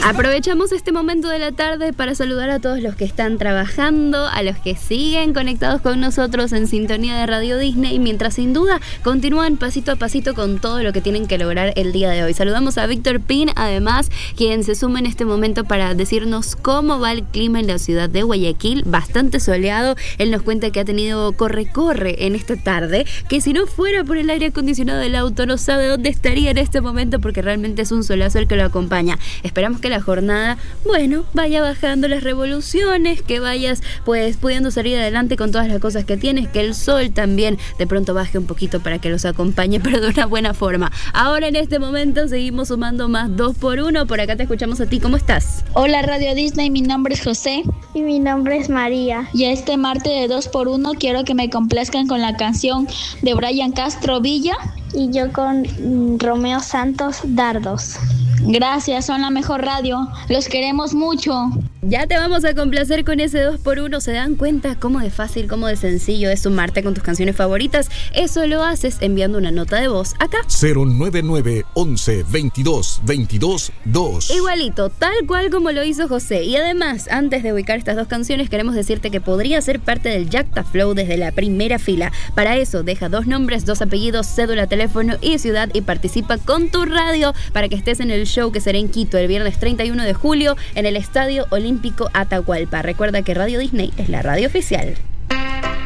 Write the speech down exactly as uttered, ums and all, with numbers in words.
Aprovechamos este momento de la tarde para saludar a todos los que están trabajando, a los que siguen conectados con nosotros en sintonía de Radio Disney, mientras sin duda continúan pasito a pasito con todo lo que tienen que lograr el día de hoy. Saludamos a Víctor Pin, además, quien se suma en este momento para decirnos cómo va el clima en la ciudad de Guayaquil, bastante soleado. Él nos cuenta que ha tenido corre-corre en esta tarde, que si no fuera por el aire acondicionado del auto no sabe dónde estaría en este momento, porque realmente es un solazo el que lo acompaña. Esperamos que la jornada, bueno, vaya bajando las revoluciones, que vayas pues pudiendo salir adelante con todas las cosas que tienes, que el sol también de pronto baje un poquito para que los acompañe, pero de una buena forma. Ahora en este momento seguimos sumando más dos por uno. Por acá te escuchamos a ti, ¿cómo estás? Hola Radio Disney, mi nombre es José. Y mi nombre es María. Y este martes de dos por uno quiero que me complazcan con la canción de Brian Castro Villa. Y yo con mm, Romeo Santos, Dardos. Gracias, son la mejor radio. Los queremos mucho. Ya te vamos a complacer con ese dos por uno. ¿Se dan cuenta cómo de fácil, cómo de sencillo es sumarte con tus canciones favoritas? Eso lo haces enviando una nota de voz acá. cero nueve nueve, once, veintidós, veintidós, dos. Igualito, tal cual como lo hizo José. Y además, antes de ubicar estas dos canciones, queremos decirte que podría ser parte del Yacta Flow desde la primera fila. Para eso, deja dos nombres, dos apellidos, cédula, teléfono y ciudad y participa con tu radio para que estés en el show que será en Quito el viernes treinta y uno de julio en el Estadio Olímpico Atahualpa. Recuerda que Radio Disney es la radio oficial.